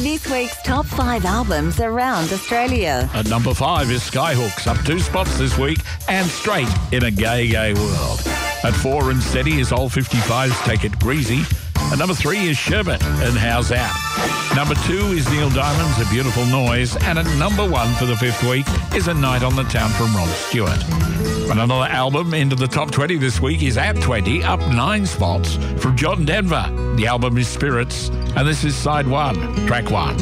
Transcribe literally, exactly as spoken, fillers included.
This week's top five albums around Australia. At number five is Skyhooks, up two spots this week and straight in a gay, gay world. At four and steady is Old fifty-five's Take It Greasy. At number three is Sherbet and How's That. Number two is Neil Diamond's A Beautiful Noise. And at number one for the fifth week is A Night on the Town from Rod Stewart. Another album into the top twenty this week is at twenty, up nine spots, from John Denver. The album is Spirits, and this is side one, track one.